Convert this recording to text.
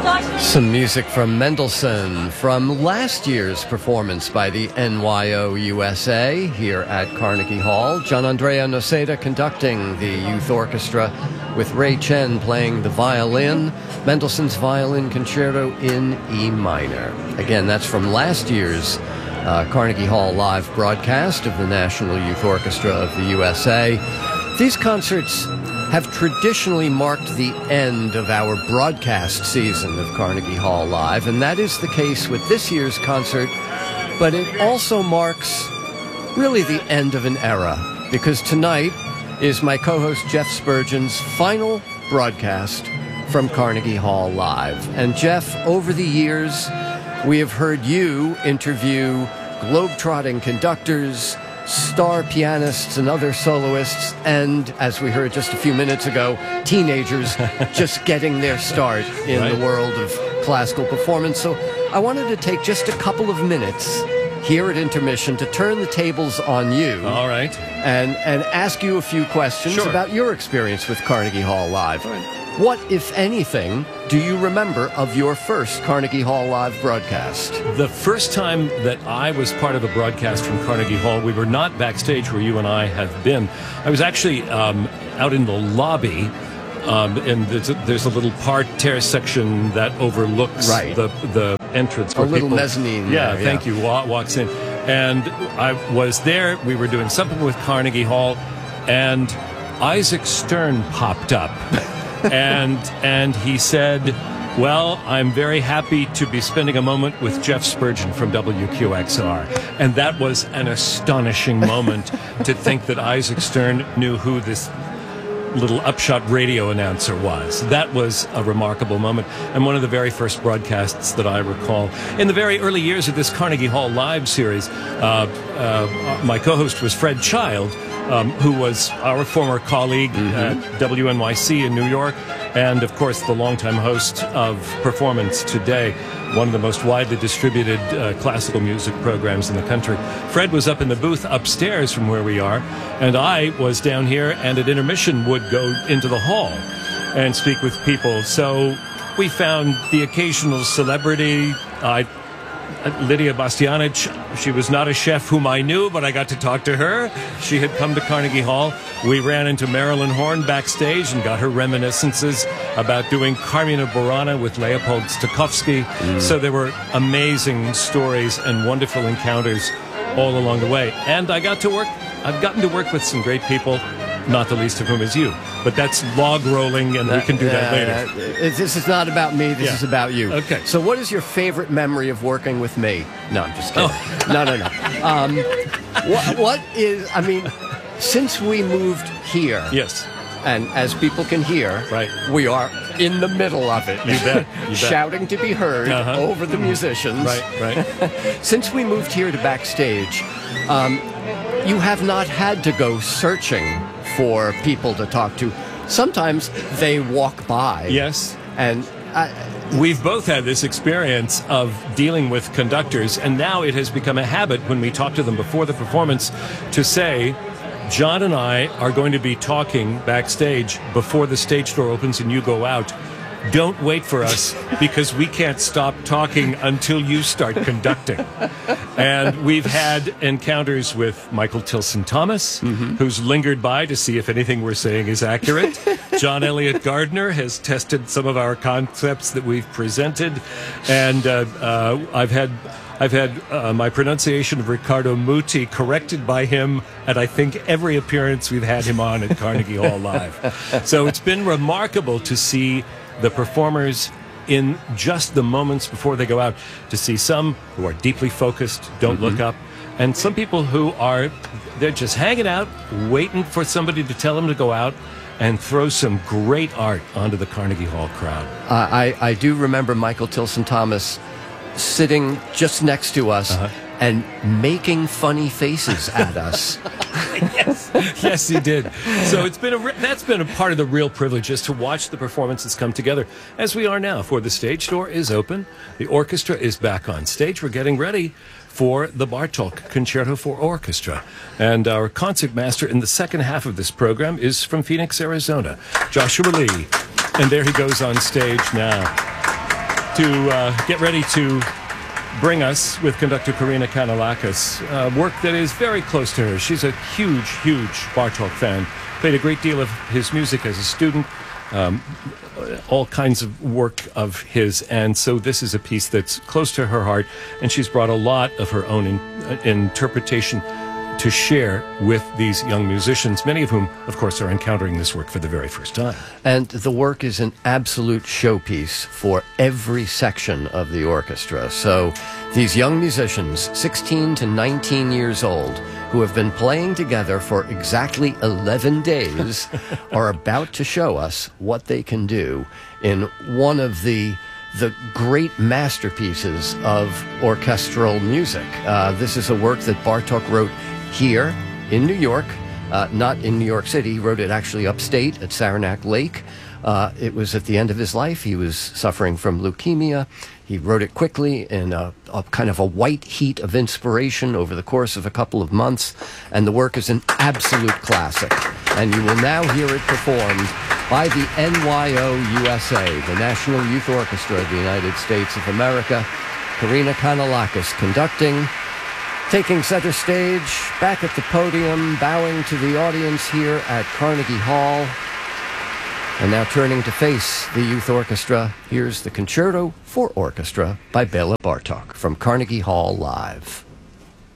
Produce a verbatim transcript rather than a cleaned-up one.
Some music from Mendelssohn from last year's performance by the N Y O U S A here at Carnegie Hall. Gianandrea Noseda conducting the youth orchestra with Ray Chen playing the violin. Mendelssohn's Violin Concerto in E minor. Again, that's from last year's uh, Carnegie Hall live broadcast of the National Youth Orchestra of the U S A. These concerts have traditionally marked the end of our broadcast season of Carnegie Hall Live, and that is the case with this year's concert, but it also marks really the end of an era, because tonight is my co-host Jeff Spurgeon's final broadcast from Carnegie Hall Live. And Jeff, over the years, we have heard you interview globe-trotting conductors, star pianists and other soloists, and, as we heard just a few minutes ago, teenagers just getting their start in right. the world of classical performance. So I wanted to take just a couple of minutes here at intermission to turn the tables on you. All right. And, and ask you a few questions sure. about your experience with Carnegie Hall Live. What, if anything, do you remember of your first Carnegie Hall Live broadcast? The first time that I was part of a broadcast from Carnegie Hall, we were not backstage where you and I have been. I was actually um, out in the lobby, um, and there's a, there's a little parterre section that overlooks right. the the entrance. A little people, mezzanine. Yeah, there, thank yeah. you, wa- walks in. And I was there, we were doing something with Carnegie Hall, and Isaac Stern popped up. and and he said, well, I'm very happy to be spending a moment with Jeff Spurgeon from W Q X R. And that was an astonishing moment to think that Isaac Stern knew who this little upshot radio announcer was. That was a remarkable moment, and one of the very first broadcasts that I recall. In the very early years of this Carnegie Hall Live series, uh, uh, my co-host was Fred Child, Um, who was our former colleague mm-hmm. at W N Y C in New York, and of course the longtime host of Performance Today, one of the most widely distributed uh, classical music programs in the country. Fred was up in the booth upstairs from where we are, and I was down here, and at intermission would go into the hall and speak with people. So we found the occasional celebrity. I Lydia Bastianich, she was not a chef whom I knew, but I got to talk to her. She had come to Carnegie Hall. We ran into Marilyn Horne backstage and got her reminiscences about doing Carmina Burana with Leopold Stokowski. Mm. So there were amazing stories and wonderful encounters all along the way. And I got to work, I've gotten to work with some great people, not the least of whom is you. But that's log rolling, and that, we can do that uh, later. Uh, this is not about me. This yeah. is about you. Okay. So what is your favorite memory of working with me? No, I'm just kidding. Oh. No, no, no. Um, what, what is, I mean, since we moved here. Yes. And as people can hear, right. we are in the middle of it. You bet. You bet. Shouting to be heard uh-huh. over the musicians. Right, right. Since we moved here to backstage, um, you have not had to go searching for people to talk to. Sometimes they walk by. Yes. And I, we've both had this experience of dealing with conductors, and now it has become a habit when we talk to them before the performance to say, John and I are going to be talking backstage before the stage door opens and you go out. Don't wait for us, because we can't stop talking until you start conducting. And we've had encounters with Michael Tilson Thomas, mm-hmm. who's lingered by to see if anything we're saying is accurate. John Elliott Gardner has tested some of our concepts that we've presented. And uh, uh, I've had... I've had uh, my pronunciation of Riccardo Muti corrected by him at, I think, every appearance we've had him on at Carnegie Hall Live. So it's been remarkable to see the performers in just the moments before they go out, to see some who are deeply focused, don't mm-hmm. look up, and some people who are, they're just hanging out, waiting for somebody to tell them to go out and throw some great art onto the Carnegie Hall crowd. Uh, I, I do remember Michael Tilson Thomas sitting just next to us uh-huh. and making funny faces at us. yes, yes, he did. So it's been a re- that's been a part of the real privilege, is to watch the performances come together as we are now. For the stage door is open, the orchestra is back on stage. We're getting ready for the Bartók Concerto for Orchestra, and our concert master in the second half of this program is from Phoenix, Arizona, Joshua Lee, and there he goes on stage now. to uh, get ready to bring us, with conductor Karina Kanellakis, uh, work that is very close to her. She's a huge, huge Bartók fan. Played a great deal of his music as a student, um, all kinds of work of his, and so this is a piece that's close to her heart, and she's brought a lot of her own in, uh, interpretation to share with these young musicians, many of whom, of course, are encountering this work for the very first time. And the work is an absolute showpiece for every section of the orchestra. So these young musicians, sixteen to nineteen years old, who have been playing together for exactly eleven days, are about to show us what they can do in one of the the great masterpieces of orchestral music. Uh, this is a work that Bartók wrote here in New York, uh, not in New York City. He wrote it actually upstate at Saranac Lake. Uh, it was at the end of his life. He was suffering from leukemia. He wrote it quickly in a, a kind of a white heat of inspiration over the course of a couple of months, and the work is an absolute classic. And you will now hear it performed by the N Y O U S A, the National Youth Orchestra of the United States of America. Karina Kanellakis conducting, taking center stage, back at the podium, bowing to the audience here at Carnegie Hall. And now turning to face the youth orchestra, here's the Concerto for Orchestra by Bela Bartók from Carnegie Hall Live.